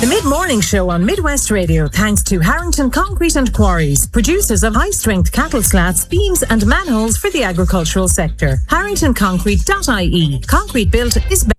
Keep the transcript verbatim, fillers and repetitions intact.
The Mid-Morning Show on Midwest Radio, thanks to Harrington Concrete and Quarries, producers of high-strength cattle slats, beams and manholes for the agricultural sector. harrington concrete dot I E. Concrete built is better.